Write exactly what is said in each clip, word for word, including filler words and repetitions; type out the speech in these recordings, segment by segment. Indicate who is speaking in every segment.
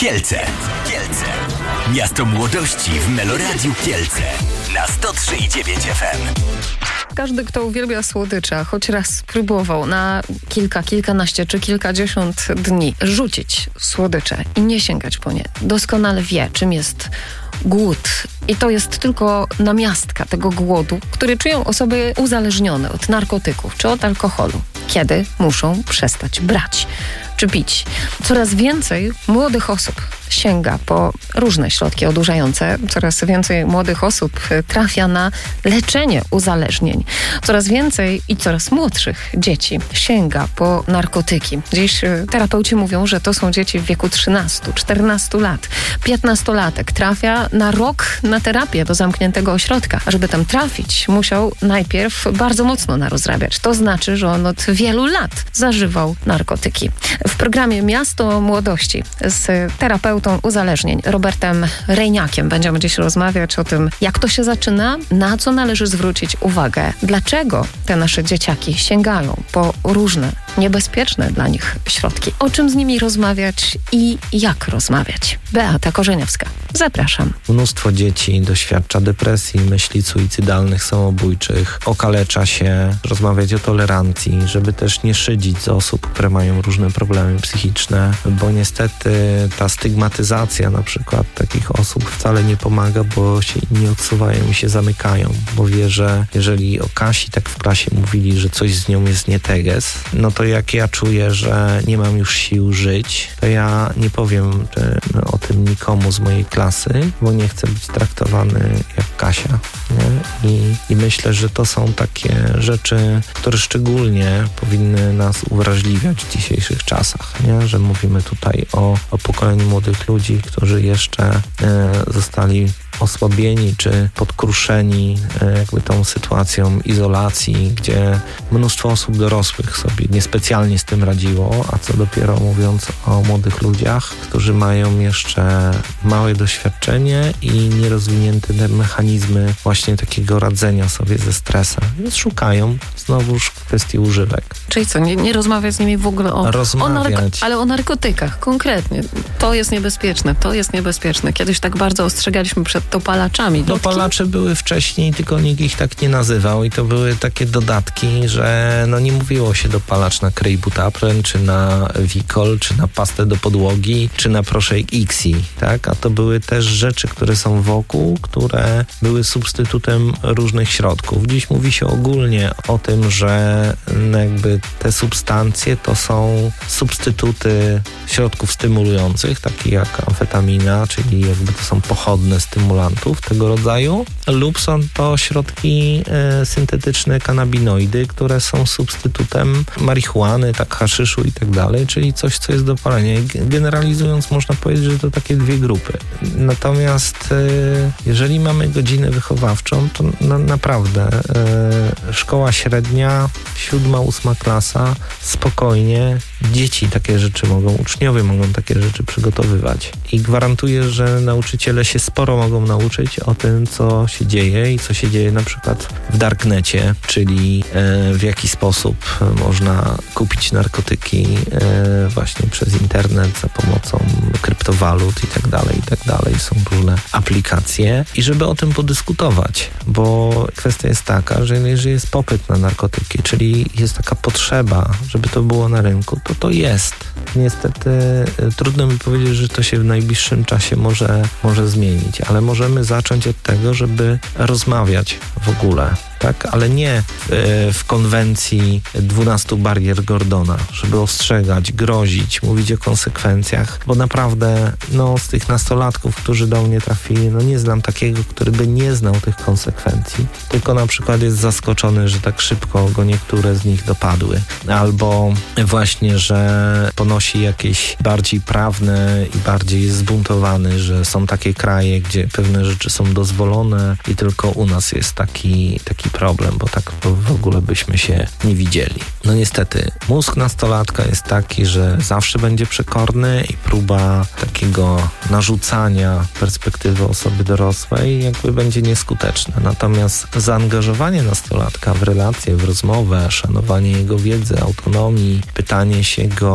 Speaker 1: Kielce. Kielce. Miasto młodości w Meloradiu Kielce. Na sto trzy i dziewięć F M.
Speaker 2: Każdy, kto uwielbia słodycze, choć raz spróbował na kilka, kilkanaście czy kilkadziesiąt dni rzucić słodycze i nie sięgać po nie, doskonale wie, czym jest głód. I to jest tylko namiastka tego głodu, który czują osoby uzależnione od narkotyków czy od alkoholu, kiedy muszą przestać brać czy pić. Coraz więcej młodych osób sięga po różne środki odurzające. Coraz więcej młodych osób trafia na leczenie uzależnień. Coraz więcej i coraz młodszych dzieci sięga po narkotyki. Dziś terapeuci mówią, że to są dzieci w wieku trzynastu, czternastu lat. piętnastolatek trafia na rok na terapię do zamkniętego ośrodka. A żeby tam trafić, musiał najpierw bardzo mocno narozrabiać. To znaczy, że on od wielu lat zażywał narkotyki. W programie Miasto Młodości z terapeutą uzależnień Robertem Rejniakiem będziemy dziś rozmawiać o tym, jak to się zaczyna, na co należy zwrócić uwagę, dlaczego te nasze dzieciaki sięgają po różne niebezpieczne dla nich środki, o czym z nimi rozmawiać i jak rozmawiać. Beata Korzeniowska, zapraszam.
Speaker 3: Mnóstwo dzieci doświadcza depresji, myśli suicydalnych, samobójczych, okalecza się, rozmawiać o tolerancji, żeby też nie szydzić z osób, które mają różne problemy psychiczne, bo niestety ta stygmatyzacja na przykład takich osób wcale nie pomaga, bo się inni odsuwają i się zamykają, bo wie, że jeżeli o Kasi tak w klasie mówili, że coś z nią jest nie teges, no to jak ja czuję, że nie mam już sił żyć, to ja nie powiem że, no, o tym nikomu z mojej klasy, bo nie chcę być traktowany jak Kasia. Nie? I, I myślę, że to są takie rzeczy, które szczególnie powinny nas uwrażliwiać w dzisiejszych czasach, nie? Że mówimy tutaj o, o pokoleniu młodych ludzi, którzy jeszcze e, zostali osłabieni czy podkruszeni jakby tą sytuacją izolacji, gdzie mnóstwo osób dorosłych sobie niespecjalnie z tym radziło, a co dopiero mówiąc o młodych ludziach, którzy mają jeszcze małe doświadczenie i nierozwinięte te mechanizmy właśnie takiego radzenia sobie ze stresem. Więc szukają znowuż w kwestii używek.
Speaker 2: Czyli co, nie, nie rozmawiać z nimi w ogóle o...
Speaker 3: Rozmawiać.
Speaker 2: O narko- ale o narkotykach konkretnie. To jest niebezpieczne, to jest niebezpieczne. Kiedyś tak bardzo ostrzegaliśmy przed dopalaczami.
Speaker 3: Dopalacze były wcześniej, tylko nikt ich tak nie nazywał i to były takie dodatki, że no nie mówiło się dopalacz na Krejbutapren, czy na Wikol, czy na pastę do podłogi, czy na proszek Ixi, tak? A to były też rzeczy, które są wokół, które były substytutem różnych środków. Dziś mówi się ogólnie o tym, że jakby te substancje to są substytuty środków stymulujących, takich jak amfetamina, czyli jakby to są pochodne stymulantów tego rodzaju, lub są to środki e, syntetyczne kanabinoidy, które są substytutem marihuany, tak haszyszu i tak dalej, czyli coś, co jest do palenia. I generalizując można powiedzieć, że to takie dwie grupy. Natomiast e, jeżeli mamy godzinę wychowawczą, to na, naprawdę e, szkoła średnia, siódma, ósma klasa, spokojnie dzieci takie rzeczy mogą, uczniowie mogą takie rzeczy przygotowywać. I gwarantuję, że nauczyciele się sporo mogą nauczyć o tym, co się dzieje i co się dzieje na przykład w darknecie, czyli e, w jaki sposób można kupić narkotyki e, właśnie przez internet za pomocą kryptowalut i tak dalej, i tak dalej. Są różne aplikacje i żeby o tym podyskutować, bo kwestia jest taka, że jeżeli jest popyt na narkotyki, czyli jest taka potrzeba, żeby to było na rynku, to to jest. Niestety trudno mi powiedzieć, że to się w najbliższym czasie może, może zmienić, ale możemy zacząć od tego, żeby rozmawiać w ogóle. Tak, ale nie w konwencji dwunastu barier Gordona, żeby ostrzegać, grozić, mówić o konsekwencjach, bo naprawdę no, z tych nastolatków, którzy do mnie trafili, no nie znam takiego, który by nie znał tych konsekwencji, tylko na przykład jest zaskoczony, że tak szybko go niektóre z nich dopadły, albo właśnie, że ponosi jakieś bardziej prawne i bardziej jest zbuntowany, że są takie kraje, gdzie pewne rzeczy są dozwolone i tylko u nas jest taki, taki wielki problem, bo tak w ogóle byśmy się nie widzieli. No niestety, mózg nastolatka jest taki, że zawsze będzie przekorny i próba takiego narzucania perspektywy osoby dorosłej jakby będzie nieskuteczna. Natomiast zaangażowanie nastolatka w relacje, w rozmowę, szanowanie jego wiedzy, autonomii, pytanie się go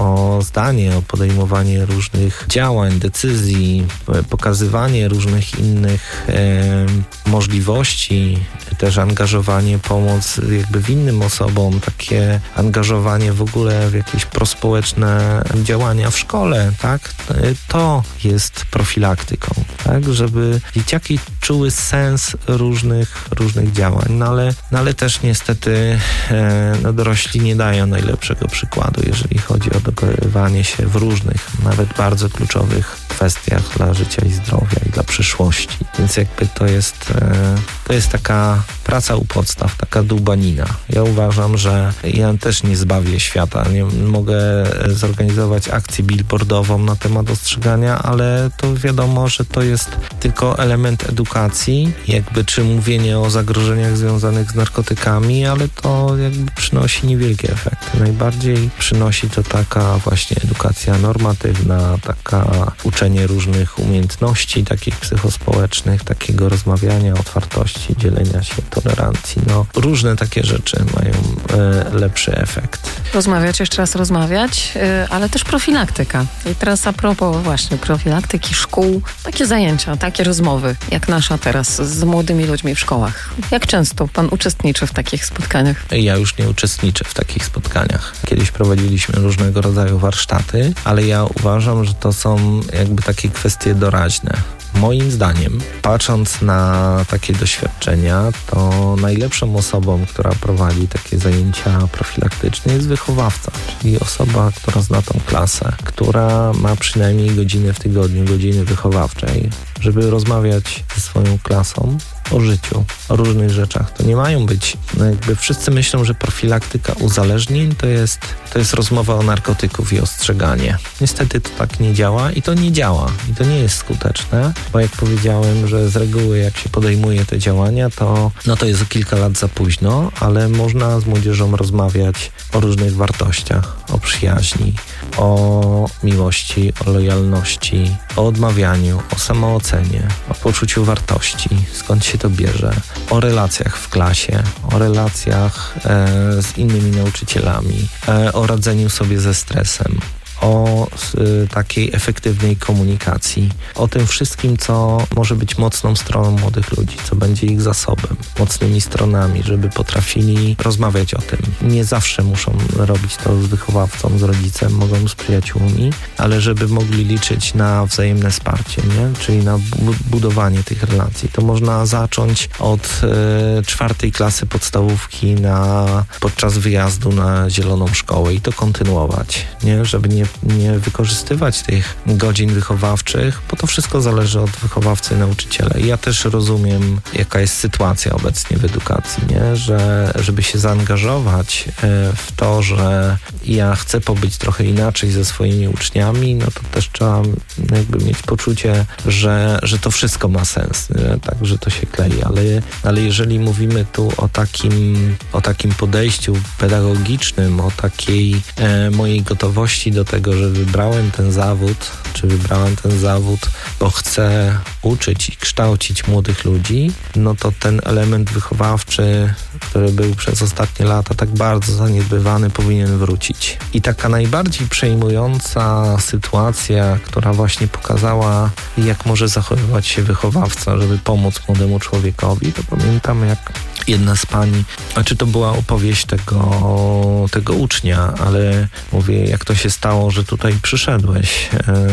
Speaker 3: o zdanie, o podejmowanie różnych działań, decyzji, pokazywanie różnych innych e, możliwości, też angażowanie, pomoc jakby w innym osobom, takie angażowanie w ogóle w jakieś prospołeczne działania w szkole, tak? To jest profilaktyką, tak? Żeby dzieciaki czuły sens różnych, różnych działań, no ale, no ale też niestety e, no dorośli nie dają najlepszego przykładu, jeżeli chodzi o dogadywanie się w różnych, nawet bardzo kluczowych kwestiach dla życia i zdrowia i dla przyszłości. Więc jakby to jest, e, to jest taka praca u podstaw, taka dłubanina. Ja uważam, że ja też nie zbawię świata. Nie mogę zorganizować akcję billboardową na temat dostrzegania, ale to wiadomo, że to jest tylko element edukacji, jakby czy mówienie o zagrożeniach związanych z narkotykami, ale to jakby przynosi niewielkie efekty. Najbardziej przynosi to taka właśnie edukacja normatywna, taka uczenie różnych umiejętności takich psychospołecznych, takiego rozmawiania, otwartości, dzielenia się, tolerancji. No, różne takie rzeczy mają e, lepszy efekt.
Speaker 2: Rozmawiać, jeszcze raz rozmawiać, e, ale też profilaktyka. I teraz a propos właśnie profilaktyki, szkół, takie zajęcia, takie rozmowy, jak nasza teraz z młodymi ludźmi w szkołach. Jak często pan uczestniczy w takich spotkaniach?
Speaker 3: Ja już nie uczestniczę w takich spotkaniach. Kiedyś prowadziliśmy różnego rodzaju warsztaty, ale ja uważam, że to są jakby takie kwestie doraźne. Moim zdaniem, patrząc na takie doświadczenia, to najlepszą osobą, która prowadzi takie zajęcia profilaktyczne, jest wychowawca, czyli osoba, która zna tą klasę, która ma przynajmniej godzinę w tygodniu, godziny wychowawczej, żeby rozmawiać ze swoją klasą o życiu, o różnych rzeczach. To nie mają być, no jakby wszyscy myślą, że profilaktyka uzależnień to jest, to jest rozmowa o narkotyków i ostrzeganie. Niestety to tak nie działa i to nie działa. I to nie jest skuteczne, bo jak powiedziałem, że z reguły jak się podejmuje te działania, to no to jest o kilka lat za późno, ale można z młodzieżą rozmawiać o różnych wartościach, o przyjaźni, o miłości, o lojalności, o odmawianiu, o samoocenie, o poczuciu wartości, skąd się to bierze, o relacjach w klasie, o relacjach e, z innymi nauczycielami, e, o radzeniu sobie ze stresem, o y, takiej efektywnej komunikacji, o tym wszystkim, co może być mocną stroną młodych ludzi, co będzie ich zasobem, mocnymi stronami, żeby potrafili rozmawiać o tym. Nie zawsze muszą robić to z wychowawcą, z rodzicem, mogą z przyjaciółmi, ale żeby mogli liczyć na wzajemne wsparcie, nie? Czyli na bu- budowanie tych relacji. To można zacząć od y, czwartej klasy podstawówki na, podczas wyjazdu na zieloną szkołę i to kontynuować, nie? Żeby nie nie wykorzystywać tych godzin wychowawczych, bo to wszystko zależy od wychowawcy i nauczyciela. I ja też rozumiem, jaka jest sytuacja obecnie w edukacji, nie? Że żeby się zaangażować w to, że ja chcę pobyć trochę inaczej ze swoimi uczniami, no to też trzeba jakby mieć poczucie, że, że to wszystko ma sens, nie? Tak, że to się klei, ale, ale jeżeli mówimy tu o takim, o takim podejściu pedagogicznym, o takiej e, mojej gotowości do tego, że wybrałem ten zawód, czy wybrałem ten zawód, bo chcę uczyć i kształcić młodych ludzi, no to ten element wychowawczy, który był przez ostatnie lata tak bardzo zaniedbywany, powinien wrócić. I taka najbardziej przejmująca sytuacja, która właśnie pokazała, jak może zachowywać się wychowawca, żeby pomóc młodemu człowiekowi, to pamiętam, jak jedna z pani, a czy to była opowieść tego, tego ucznia, ale mówię, jak to się stało, że tutaj przyszedłeś.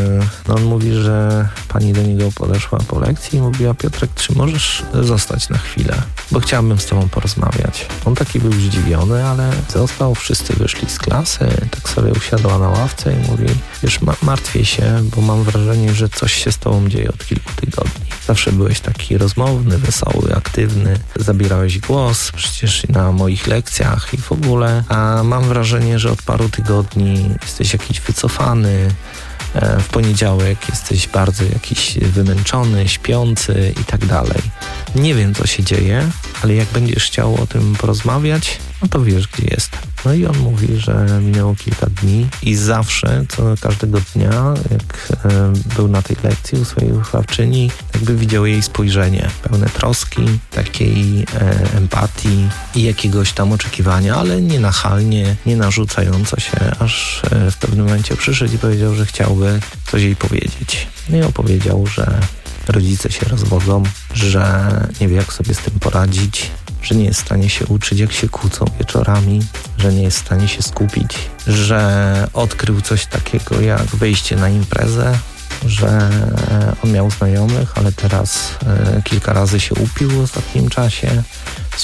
Speaker 3: No on mówi, że pani do niego podeszła po lekcji i mówiła: Piotrek, czy możesz zostać na chwilę, bo chciałabym z tobą porozmawiać. On taki był zdziwiony, ale został, wszyscy wyszli z klasy, tak sobie usiadła na ławce i mówi: wiesz, ma- martwię się, bo mam wrażenie, że coś się z tobą dzieje od kilku tygodni. Zawsze byłeś taki rozmowny, wesoły, aktywny, zabierałeś głos przecież na moich lekcjach i w ogóle, a mam wrażenie, że od paru tygodni jesteś jakiś wycofany, w poniedziałek jesteś bardzo jakiś wymęczony, śpiący i tak dalej. Nie wiem, co się dzieje, ale jak będziesz chciał o tym porozmawiać, no to wiesz, gdzie jestem. No i on mówi, że minęło kilka dni i zawsze, co każdego dnia, jak e, był na tej lekcji u swojej wychowawczyni, jakby widział jej spojrzenie pełne troski, takiej e, empatii i jakiegoś tam oczekiwania, ale nie nachalnie, nie narzucająco się, aż e, w pewnym momencie przyszedł i powiedział, że chciałby coś jej powiedzieć. No i opowiedział, że rodzice się rozwodzą, że nie wie, jak sobie z tym poradzić, że nie jest w stanie się uczyć, jak się kłócą wieczorami, że nie jest w stanie się skupić, że odkrył coś takiego jak wyjście na imprezę, że on miał znajomych, ale teraz e, kilka razy się upił w ostatnim czasie.